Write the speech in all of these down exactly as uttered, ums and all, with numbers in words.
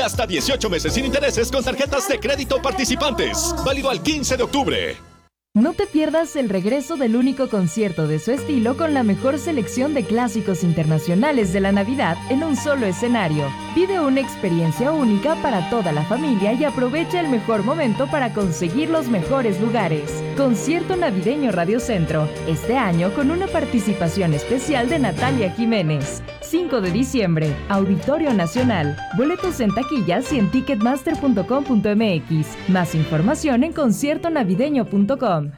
hasta dieciocho meses sin intereses con tarjetas de crédito participantes. Válido al quince de octubre. No te pierdas el regreso del único concierto de su estilo con la mejor selección de clásicos internacionales de la Navidad en un solo escenario. Vive una experiencia única para toda la familia y aprovecha el mejor momento para conseguir los mejores lugares. Concierto Navideño Radio Centro, este año con una participación especial de Natalia Jiménez. cinco de diciembre, Auditorio Nacional. Boletos en taquillas y en ticketmaster punto com punto m x. Más información en concierto navideño punto com.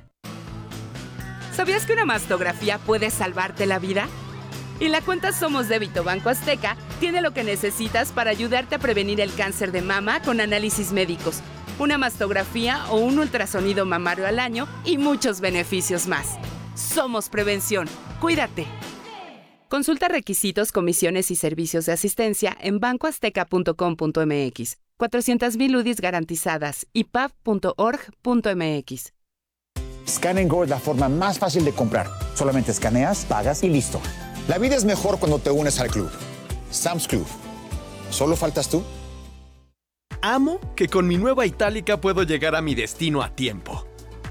¿Sabías que una mastografía puede salvarte la vida? Y la cuenta Somos Débito Banco Azteca tiene lo que necesitas para ayudarte a prevenir el cáncer de mama con análisis médicos, una mastografía o un ultrasonido mamario al año y muchos beneficios más. Somos Prevención. Cuídate. Consulta requisitos, comisiones y servicios de asistencia en banco azteca punto com punto m x. cuatrocientas mil U D Is garantizadas y p a v punto org punto m x. Scan and Go es la forma más fácil de comprar. Solamente escaneas, pagas y listo. La vida es mejor cuando te unes al club. Sam's Club. ¿Solo faltas tú? Amo que con mi nueva Itálica puedo llegar a mi destino a tiempo.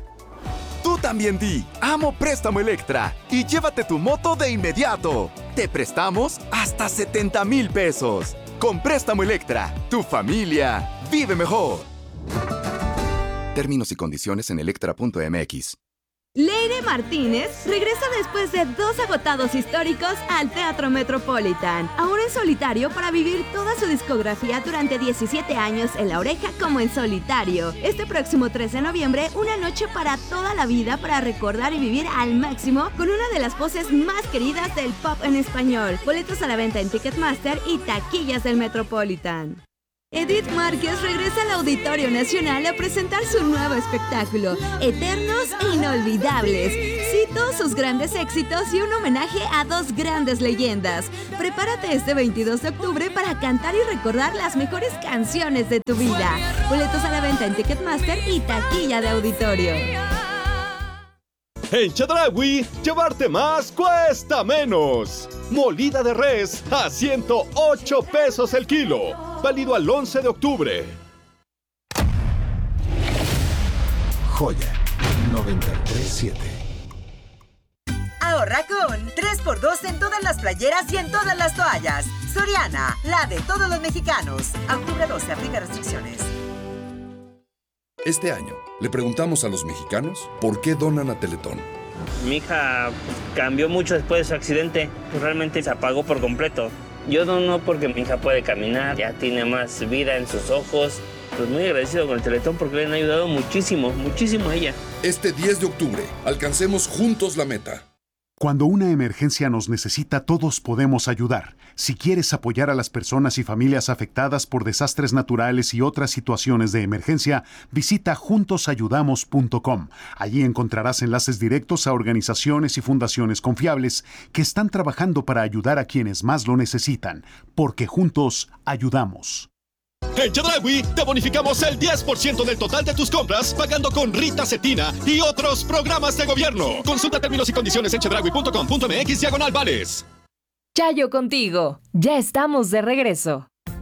Tú también di, amo Préstamo Electra y llévate tu moto de inmediato. Te prestamos hasta setenta mil pesos. Con Préstamo Electra, tu familia vive mejor. Términos y condiciones en electra punto m x. Leire Martínez regresa después de dos agotados históricos al Teatro Metropolitan, ahora en solitario para vivir toda su discografía durante diecisiete años en La Oreja como en solitario. Este próximo tres de noviembre, una noche para toda la vida para recordar y vivir al máximo con una de las voces más queridas del pop en español. Boletos a la venta en Ticketmaster y taquillas del Metropolitan. Edith Márquez regresa al Auditorio Nacional a presentar su nuevo espectáculo, Eternos e Inolvidables. Cito sus grandes éxitos y un homenaje a dos grandes leyendas. Prepárate este veintidós de octubre para cantar y recordar las mejores canciones de tu vida. Boletos a la venta en Ticketmaster y taquilla de auditorio. En Chedraui, llevarte más cuesta menos. Molida de res a ciento ocho pesos el kilo. Válido al once de octubre. Joya noventa y tres siete. Ahorra con tres por dos en todas las playeras y en todas las toallas. Soriana, la de todos los mexicanos. Octubre doce, aplica restricciones. Este año le preguntamos a los mexicanos por qué donan a Teletón. Mi hija cambió mucho después de su accidente. Realmente se apagó por completo. Yo dono porque mi hija puede caminar, ya tiene más vida en sus ojos. Pues muy agradecido con el Teletón porque le han ayudado muchísimo, muchísimo a ella. Este diez de octubre, alcancemos juntos la meta. Cuando una emergencia nos necesita, todos podemos ayudar. Si quieres apoyar a las personas y familias afectadas por desastres naturales y otras situaciones de emergencia, visita juntos ayudamos punto com. Allí encontrarás enlaces directos a organizaciones y fundaciones confiables que están trabajando para ayudar a quienes más lo necesitan, porque juntos ayudamos. En Chedraui te bonificamos el diez por ciento del total de tus compras pagando con Rita Cetina y otros programas de gobierno. Consulta términos y condiciones en chedraui punto com punto m x diagonal vales. Chayo contigo. Ya estamos de regreso.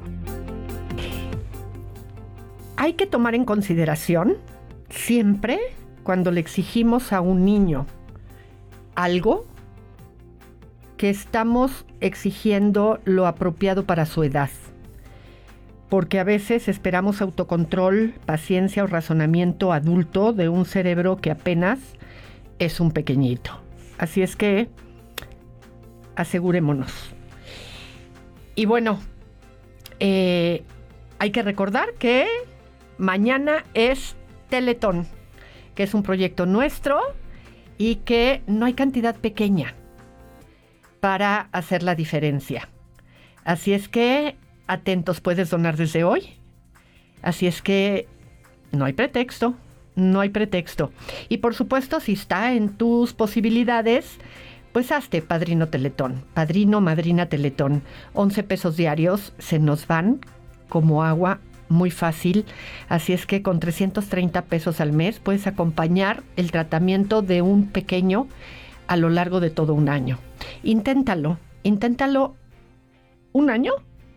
Hay que tomar en consideración siempre cuando le exigimos a un niño algo que estamos exigiendo lo apropiado para su edad. Porque a veces esperamos autocontrol, paciencia o razonamiento adulto de un cerebro que apenas es un pequeñito. Así es que asegurémonos. Y bueno, eh, hay que recordar que mañana es Teletón, que es un proyecto nuestro y que no hay cantidad pequeña para hacer la diferencia. Así es que atentos, puedes donar desde hoy. Así es que no hay pretexto, no hay pretexto. Y por supuesto, si está en tus posibilidades, pues hazte Padrino Teletón, Padrino, Madrina Teletón. once pesos diarios se nos van como agua, muy fácil. Así es que con trescientos treinta pesos al mes puedes acompañar el tratamiento de un pequeño a lo largo de todo un año. Inténtalo, inténtalo un año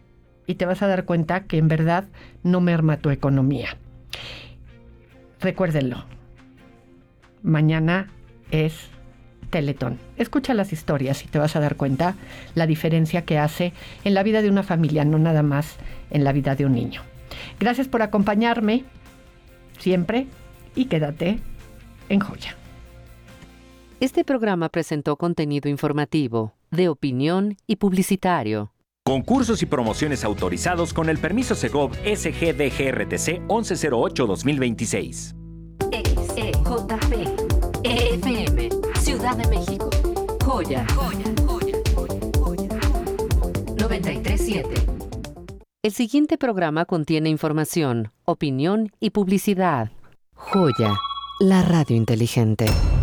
y te vas a dar cuenta que en verdad no merma tu economía. Recuérdenlo. Mañana es Teletón. Escucha las historias y te vas a dar cuenta la diferencia que hace en la vida de una familia, no nada más en la vida de un niño. Gracias por acompañarme siempre y quédate en Joya. Este programa presentó contenido informativo, de opinión y publicitario. Concursos y promociones autorizados con el permiso Segov S G D G R T C once cero ocho guión dos mil veintiséis. X E J P E F M Ciudad de México. Joya. Joya. Joya. Joya. noventa y tres punto siete. El siguiente programa contiene información, opinión y publicidad. Joya, la radio inteligente.